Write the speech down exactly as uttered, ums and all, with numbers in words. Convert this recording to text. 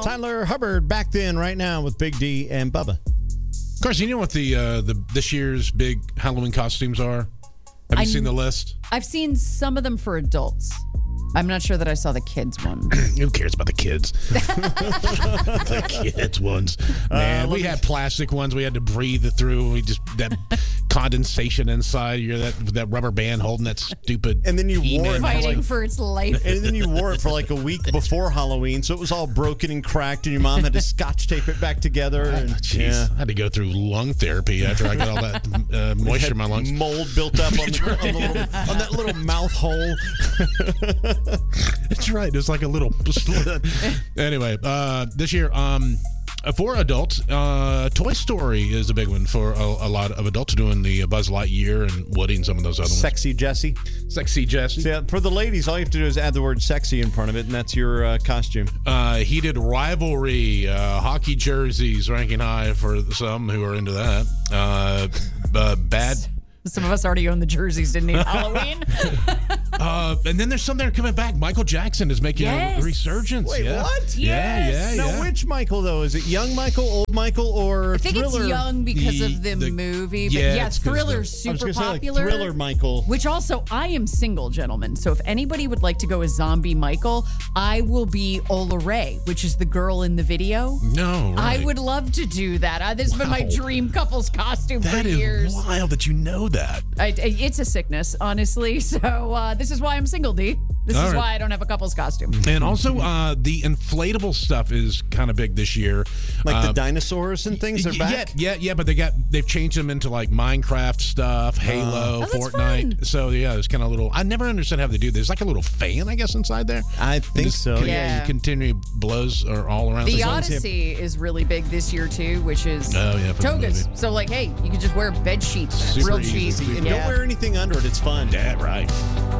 Tyler Hubbard back then, right now with Big D and Bubba. Of course, you know what the uh, the this year's big Halloween costumes are? Have you I, seen the list? I've seen some of them for adults. I'm not sure that I saw the kids one. Who cares about the kids? The kids ones. Man, uh, we had plastic ones we had to breathe through. We just that condensation inside. You're that that rubber band holding that stupid. And then you wore it fighting for, like, for its life. And then you wore it for like a week before Halloween, so it was all broken and cracked, and your mom had to scotch tape it back together. And Jeez, yeah. I had to go through lung therapy after I got all that uh, moisture in my lungs. Mold built up on, the, on, the little, on that little mouth hole. That's right. It's like a little slit. Anyway, uh, this year, um, for adults, uh, Toy Story is a big one for a, a lot of adults, doing the Buzz Lightyear and Woody and some of those other Sexy ones. Jessie. Sexy Jessie. So yeah, for the ladies, all you have to do is add the word sexy in front of it, and that's your uh, costume. Uh, heated rivalry, uh, hockey jerseys ranking high for some who are into that. Uh, uh, bad... Some of us already own the jerseys, didn't he? Halloween. uh, and then there's some that are coming back. Michael Jackson is making yes. a resurgence. Wait, yeah. what? Yeah, Yes. yeah, Now, yeah. which Michael, though? Is it young Michael, old Michael, or I think Thriller? it's young because The- of the, the- movie. But yeah, yeah, it's 'cause Thriller's the- I was super gonna say, like, popular. Thriller Michael. Which also, I am single, gentlemen. So if anybody would like to go as Zombie Michael, I will be Ola Ray, which is the girl in the video. No, right. I would love to do that. Uh, this has been my Wow. dream couples costume That for is years. wild that you know that. I, I- it's a sickness, honestly. So uh, this is why I'm single, D. This All is right. why I don't have a couples costume. And also, uh, the inflatable stuff is kind of big this year. Like uh, the dinosaurs and things are back? Yeah, yeah, yeah, but they got they've changed them into like Minecraft stuff, Halo, Oh, that's Fortnite. fun. So yeah, it's kind of little. I never understood how they do this. Like a little fan, I guess, inside there. I think Just- so. Yeah, Yeah. you continue blows are all around. The this one. Odyssey is really big this year too, which is Oh, yeah, for the togas. movie. So like, hey, you can just wear bed sheets, Super real easy. cheap. And Yeah. don't wear anything under it. It's fun. Yeah, right.